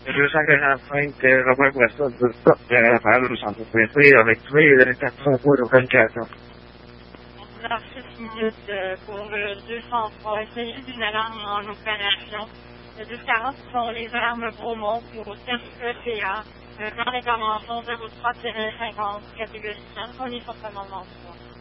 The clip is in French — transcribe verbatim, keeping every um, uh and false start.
deux cent quarante-cinq Robert Bourassa, de ça, j'aurais la parole au centre pressé avec tous les quatre cents points de qualification. On a six minutes euh, pour le deux cent trois. Il s'agit d'une alarme en opération. Le deux cent quarante sont les alarmes Bromont pour test E C A. Le plan d'intervention zéro trois cinquante, catégorie cinq, on est fortement trois.